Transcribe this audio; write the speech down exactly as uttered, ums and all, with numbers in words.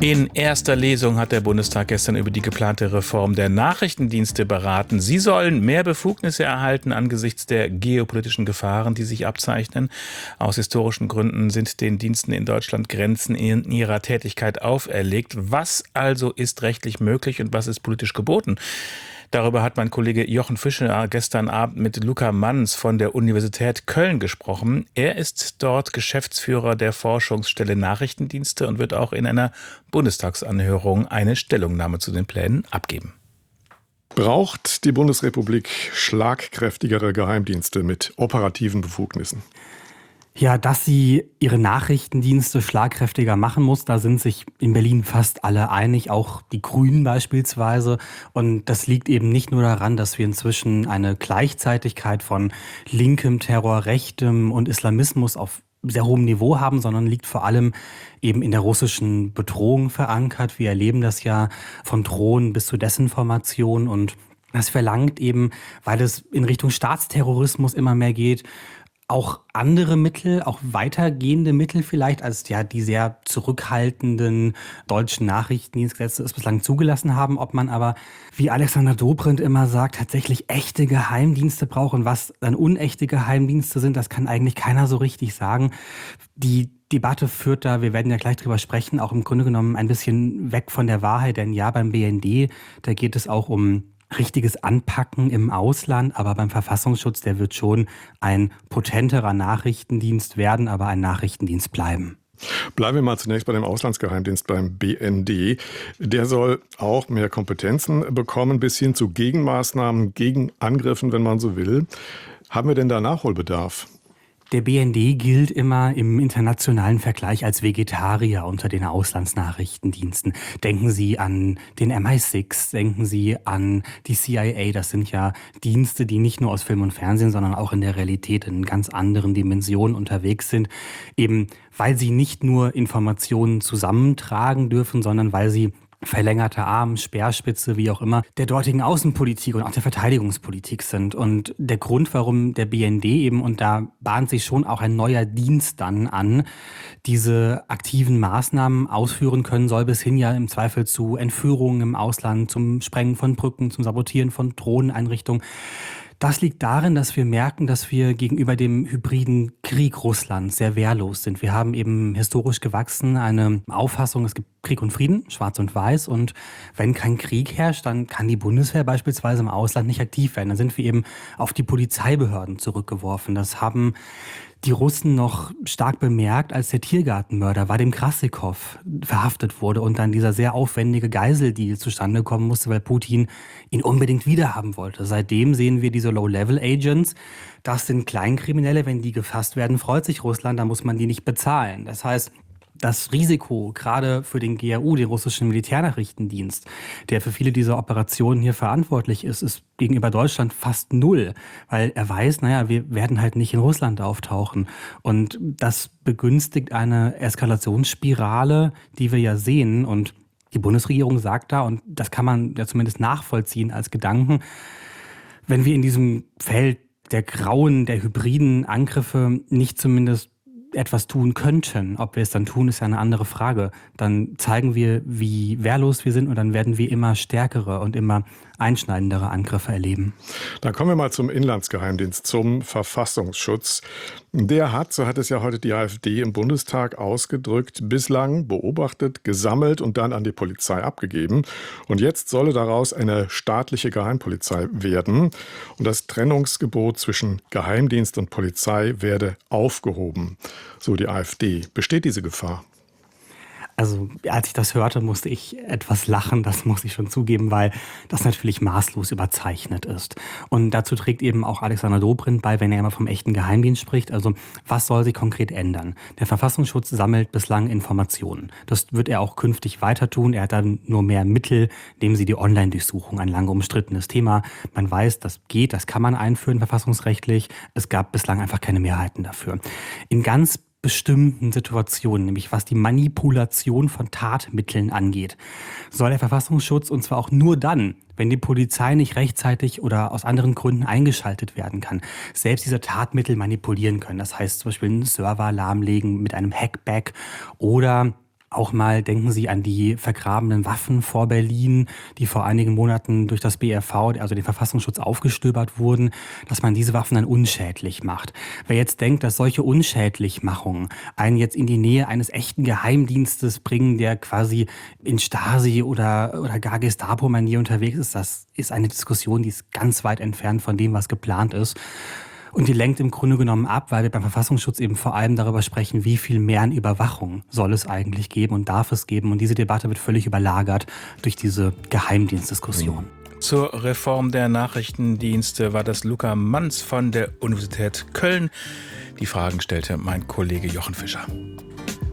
In erster Lesung hat der Bundestag gestern über die geplante Reform der Nachrichtendienste beraten. Sie sollen mehr Befugnisse erhalten angesichts der geopolitischen Gefahren, die sich abzeichnen. Aus historischen Gründen sind den Diensten in Deutschland Grenzen in ihrer Tätigkeit auferlegt. Was also ist rechtlich möglich und was ist politisch geboten? Darüber hat mein Kollege Jochen Fischer gestern Abend mit Luca Manns von der Universität Köln gesprochen. Er ist dort Geschäftsführer der Forschungsstelle Nachrichtendienste und wird auch in einer Bundestagsanhörung eine Stellungnahme zu den Plänen abgeben. Braucht die Bundesrepublik schlagkräftigere Geheimdienste mit operativen Befugnissen? Ja, dass sie ihre Nachrichtendienste schlagkräftiger machen muss, da sind sich in Berlin fast alle einig, auch die Grünen beispielsweise. Und das liegt eben nicht nur daran, dass wir inzwischen eine Gleichzeitigkeit von linkem Terror, rechtem und Islamismus auf sehr hohem Niveau haben, sondern liegt vor allem eben in der russischen Bedrohung verankert. Wir erleben das ja von Drohnen bis zu Desinformation, und das verlangt eben, weil es in Richtung Staatsterrorismus immer mehr geht, auch andere Mittel, auch weitergehende Mittel vielleicht, als ja die sehr zurückhaltenden deutschen Nachrichtendienstgesetze es bislang zugelassen haben. Ob man aber, wie Alexander Dobrindt immer sagt, tatsächlich echte Geheimdienste braucht und was dann unechte Geheimdienste sind, das kann eigentlich keiner so richtig sagen. Die Debatte führt da, wir werden ja gleich drüber sprechen, auch im Grunde genommen ein bisschen weg von der Wahrheit. Denn ja, beim B N D, da geht es auch um richtiges Anpacken im Ausland, aber beim Verfassungsschutz, der wird schon ein potenterer Nachrichtendienst werden, aber ein Nachrichtendienst bleiben. Bleiben wir mal zunächst bei dem Auslandsgeheimdienst, beim B N D. Der soll auch mehr Kompetenzen bekommen, bis hin zu Gegenmaßnahmen, Gegenangriffen, wenn man so will. Haben wir denn da Nachholbedarf? Der B N D gilt immer im internationalen Vergleich als Vegetarier unter den Auslandsnachrichtendiensten. Denken Sie an den M I sechs, denken Sie an die C I A. Das sind ja Dienste, die nicht nur aus Film und Fernsehen, sondern auch in der Realität in ganz anderen Dimensionen unterwegs sind. Eben weil sie nicht nur Informationen zusammentragen dürfen, sondern weil sie verlängerter Arm, Speerspitze, wie auch immer, der dortigen Außenpolitik und auch der Verteidigungspolitik sind. Und der Grund, warum der B N D eben, und da bahnt sich schon auch ein neuer Dienst dann an, diese aktiven Maßnahmen ausführen können soll, bis hin ja im Zweifel zu Entführungen im Ausland, zum Sprengen von Brücken, zum Sabotieren von Drohneneinrichtungen. Das liegt darin, dass wir merken, dass wir gegenüber dem hybriden Krieg Russlands sehr wehrlos sind. Wir haben eben historisch gewachsen eine Auffassung, es gibt Krieg und Frieden, schwarz und weiß. Und wenn kein Krieg herrscht, dann kann die Bundeswehr beispielsweise im Ausland nicht aktiv werden. Dann sind wir eben auf die Polizeibehörden zurückgeworfen. Das haben die Russen noch stark bemerkt, als der Tiergartenmörder Wadim Krassikow verhaftet wurde und dann dieser sehr aufwendige Geiseldeal zustande kommen musste, weil Putin ihn unbedingt wiederhaben wollte. Seitdem sehen wir diese Low-Level-Agents. Das sind Kleinkriminelle. Wenn die gefasst werden, freut sich Russland, dann muss man die nicht bezahlen. Das heißt, das Risiko, gerade für den G R U, den russischen Militärnachrichtendienst, der für viele dieser Operationen hier verantwortlich ist, ist gegenüber Deutschland fast null. Weil er weiß, naja, wir werden halt nicht in Russland auftauchen. Und das begünstigt eine Eskalationsspirale, die wir ja sehen. Und die Bundesregierung sagt da, und das kann man ja zumindest nachvollziehen als Gedanken, wenn wir in diesem Feld der grauen, der hybriden Angriffe nicht zumindest etwas tun könnten. Ob wir es dann tun, ist ja eine andere Frage. Dann zeigen wir, wie wehrlos wir sind, und dann werden wir immer stärkere und immer einschneidendere Angriffe erleben. Dann kommen wir mal zum Inlandsgeheimdienst, zum Verfassungsschutz. Der hat, so hat es ja heute die AfD im Bundestag ausgedrückt, bislang beobachtet, gesammelt und dann an die Polizei abgegeben. Und jetzt solle daraus eine staatliche Geheimpolizei werden. Und das Trennungsgebot zwischen Geheimdienst und Polizei werde aufgehoben. So die AfD. Besteht diese Gefahr? Also als ich das hörte, musste ich etwas lachen, das muss ich schon zugeben, weil das natürlich maßlos überzeichnet ist. Und dazu trägt eben auch Alexander Dobrindt bei, wenn er immer vom echten Geheimdienst spricht. Also was soll sich konkret ändern? Der Verfassungsschutz sammelt bislang Informationen. Das wird er auch künftig weiter tun. Er hat dann nur mehr Mittel. Nehmen Sie die Online-Durchsuchung, ein lange umstrittenes Thema. Man weiß, das geht, das kann man einführen verfassungsrechtlich. Es gab bislang einfach keine Mehrheiten dafür. In ganz bestimmten Situationen, nämlich was die Manipulation von Tatmitteln angeht, soll der Verfassungsschutz, und zwar auch nur dann, wenn die Polizei nicht rechtzeitig oder aus anderen Gründen eingeschaltet werden kann, selbst diese Tatmittel manipulieren können. Das heißt zum Beispiel einen Server lahmlegen mit einem Hackback oder auch mal, denken Sie an die vergrabenen Waffen vor Berlin, die vor einigen Monaten durch das B R V, also den Verfassungsschutz, aufgestöbert wurden, dass man diese Waffen dann unschädlich macht. Wer jetzt denkt, dass solche Unschädlichmachungen einen jetzt in die Nähe eines echten Geheimdienstes bringen, der quasi in Stasi oder, oder gar Gestapo-Manier unterwegs ist, das ist eine Diskussion, die ist ganz weit entfernt von dem, was geplant ist. Und die lenkt im Grunde genommen ab, weil wir beim Verfassungsschutz eben vor allem darüber sprechen, wie viel mehr an Überwachung soll es eigentlich geben und darf es geben. Und diese Debatte wird völlig überlagert durch diese Geheimdienstdiskussion. Zur Reform der Nachrichtendienste war das Luca Manz von der Universität Köln. Die Fragen stellte mein Kollege Jochen Fischer.